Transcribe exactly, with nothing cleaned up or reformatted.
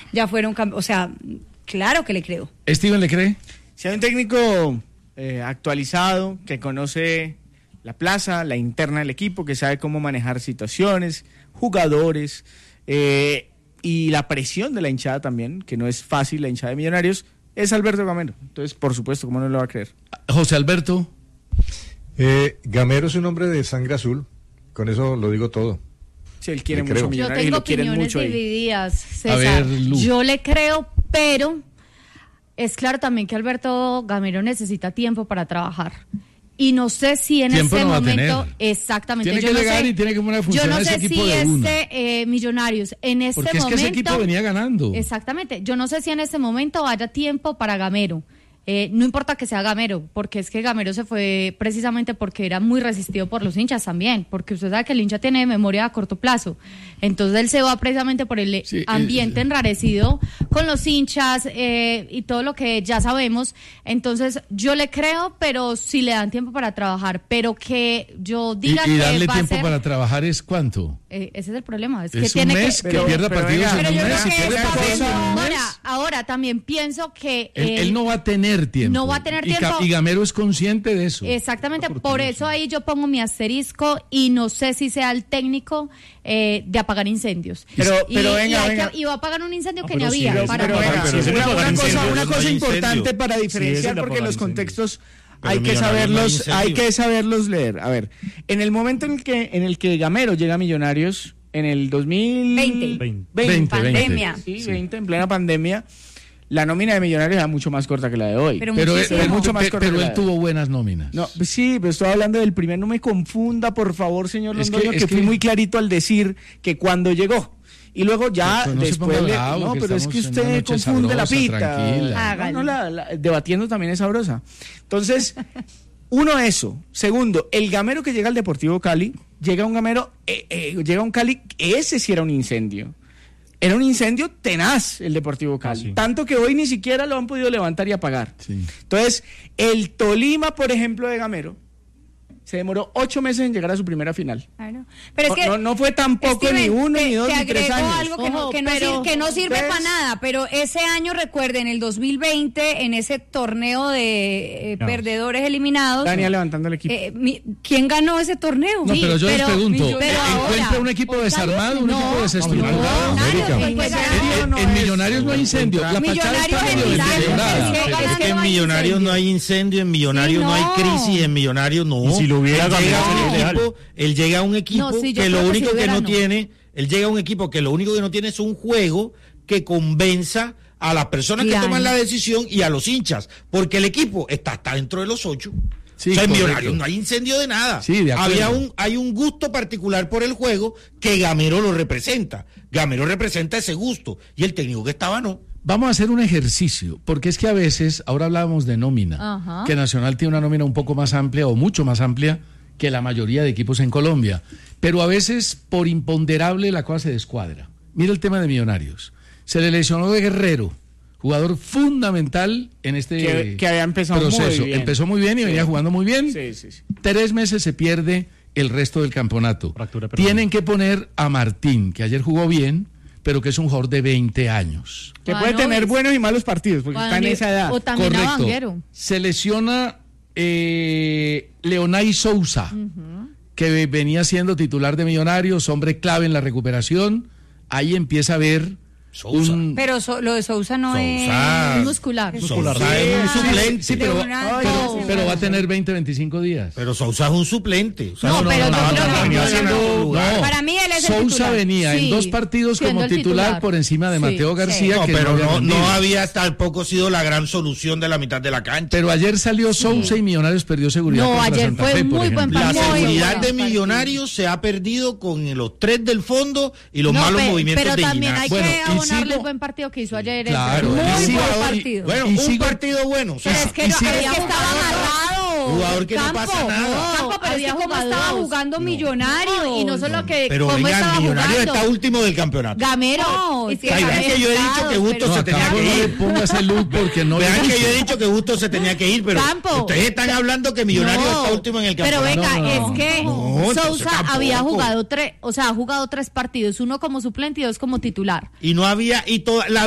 ya fueron, o sea, claro que le creo. ¿Steven le cree? Si hay un técnico eh, actualizado, que conoce la plaza, la interna del equipo, que sabe cómo manejar situaciones, jugadores, eh, y la presión de la hinchada también, que no es fácil la hinchada de Millonarios, es Alberto Gamero. Entonces, por supuesto, ¿cómo no lo va a creer? José Alberto. Eh, Gamero es un hombre de sangre azul, con eso lo digo todo. Sí, él quiere Le mucho creo. Millonarios Yo y tengo lo quieren opiniones mucho ahí. divididas, César. A ver, Lu. Yo le creo, pero es claro también que Alberto Gamero necesita tiempo para trabajar. Y no sé si en Tiempo ese no va a momento, tener. exactamente. Tiene yo que no llegar sé, y tiene que poner a yo funcionar no ese sé equipo si de una. este eh, Millonarios en este Porque es momento. que ese equipo venía ganando. Exactamente. Yo no sé si en este momento haya tiempo para Gamero. Eh, no importa que sea Gamero, porque es que Gamero se fue precisamente porque era muy resistido por los hinchas también, porque usted sabe que el hincha tiene memoria a corto plazo, entonces él se va precisamente por el Sí, ambiente eh, enrarecido con los hinchas eh, y todo lo que ya sabemos. Entonces yo le creo, pero si le dan tiempo para trabajar, pero que yo diga y, y que darle va tiempo a ser, para trabajar es ¿cuánto? eh, ese es el problema, es, Es que un tiene mes que que, pierda pero partidos venga, en pero un yo mes. creo Si que pierde esta partidos vez en un mes, ahora, ahora también pienso que él, él- él no va a tener tiempo. no va a tener Y Ga- tiempo. Y Gamero es consciente de eso. Exactamente, por eso ahí yo pongo mi asterisco y no sé si sea el técnico eh, de apagar incendios. Pero- y, pero y venga, hay venga. que- y va a apagar un incendio No, que no pero sí, había. pero- para Pero Pero- venga, pero si una, es una apagar cosa, incendios, una no cosa hay importante incendio. para Sí, diferenciar, es el porque apagar los incendios. contextos Pero hay que Millonarios no hay saberlos, incendio. hay que saberlos leer. A ver, en el momento en el que en el que Gamero llega a Millonarios, en el dos mil veinte. Veinte. veinte, Pandemia. Sí, veinte, en plena pandemia, la nómina de Millonarios era mucho más corta que la de hoy. Pero Pero, él, muchísimo. él- Mucho más pe- corta pero que él la de- tuvo buenas nóminas. No, sí, pero estoy hablando del primer, no me confunda, por favor, señor Es que- Londoño, que, es fui que- muy clarito al decir que cuando llegó. Y luego ya Pero no se después ponga le- bravo, no, que pero es que estamos en una usted noche confunde la sabrosa, pita. tranquila. Hágale. No, no, la- la- debatiendo también es sabrosa. Entonces, uno, eso. Segundo, el Gamero que llega al Deportivo Cali, llega un Gamero, eh, eh, llega un Cali, ese sí era un incendio. Era un incendio tenaz el Deportivo Cali. Ah, sí. Tanto que hoy ni siquiera lo han podido levantar y apagar. Sí. Entonces, el Tolima, por ejemplo, de Gamero, se demoró ocho meses en llegar a su primera final. Claro. Pero es No- que no, no fue tampoco Steven, ni uno, te- ni dos, te ni tres agrego años. algo que, no, Ojo, que, no, pero- sir- que no sirve ¿ves? para nada, pero ese año, recuerden, el dos mil veinte, en ese torneo de eh, No. perdedores eliminados, Daniel levantando el equipo. eh, mi- ¿quién ganó ese torneo? No, Sí, pero yo les pregunto, pero ¿encuentra ahora- un equipo desarmado, un No, equipo desestructurado? no, América. claro, En pues, serio, no En es. Millonarios no hay incendio. La fachada está Millonarios medio en Milagros, deteriorada. es que- Es es que que en no hay Millonarios incendio. no hay incendio, en Millonarios Sí, no. no. hay crisis, en Millonarios no. Y si lo hubiera, él llega, Gamero a un sería ideal. equipo, él llega a un equipo No, sí, yo que lo creo que único si que hubiera, no no. tiene, él llega a un equipo que lo único que no tiene es un juego que convenza a las personas Claro. que toman la decisión y a los hinchas, porque el equipo está, está dentro de los ocho. Sí, o sea, en correcto. Millonarios no hay incendio de nada. Sí, de acuerdo. Había un, hay un gusto particular por el juego que Gamero lo representa. Gamero representa ese gusto y el técnico que estaba no. Vamos a hacer un ejercicio, porque es que a veces, ahora hablábamos de nómina, Ajá. que Nacional tiene una nómina un poco más amplia o mucho más amplia que la mayoría de equipos en Colombia, pero a veces por imponderable la cosa se descuadra. Mira el tema de Millonarios. Se le lesionó de Guerrero, jugador fundamental en este Que- que había empezado muy proceso. bien. Empezó muy bien y venía jugando muy bien. Sí, sí, sí. Tres meses se pierde el resto del campeonato. Fractura peronea. Tienen que poner a Martín, que ayer jugó bien, pero que es un jugador de veinte años. Que Ah, puede no, tener es- buenos y malos partidos, porque está en Cuando- esa edad. O también a Correcto. Vanguero. Se lesiona eh, Leonay Sousa, que venía siendo titular de Millonarios, hombre clave en la recuperación. Ahí empieza a ver Sousa. un... Pero so- lo de Sousa no Sousa. es muscular. Sousa es un suplente. Sí, pero, de una- pero, no, pero va a sí. tener veinte, veinticinco días. Pero Sousa es un suplente. O sea, No, pero yo no, creo no, que- venía haciendo lugar. No, Para mí él es el Sousa titular. venía en Sí, dos partidos siendo como el titular, titular. por encima de Sí, Mateo sí. García, No, que pero había no, rendido. no había tampoco sido la gran solución de la mitad de la cancha. Pero ayer salió Sousa y Millonarios perdió seguridad. No, contra ayer Santa fue Fe, por muy buen ejemplo. La Muy seguridad buen de partido. Millonarios se ha perdido con los tres del fondo y los No, malos pe- movimientos pero de también Ginás. hay Bueno, que y abonarle sigo- el buen partido que hizo ayer. Claro, muy y buen sigo- partido. Bueno, Y un sigo- partido bueno. O sea, Pero es que, y no, sigo- es que estaba amarrado. Jugador que no Campo, pasa nada. no, Campo, pero había es que cómo jugado estaba dos. jugando No. Millonarios. No, y no solo que pero cómo venga, estaba Millonarios jugando. está último del campeonato. Gamero. No, es que es que vean que yo he dicho que Justo pero- se tenía Campo, que no le ir. ponga ese look porque no Vean le que gusta. yo he dicho que Justo se tenía que ir, pero Campo. ustedes están hablando que Millonarios No, está último en el pero campeonato. venga, No, no, es que no, entonces Sousa tampoco. había jugado tres, o sea, ha jugado tres partidos, uno como suplente y dos como titular. Y no había, y toda la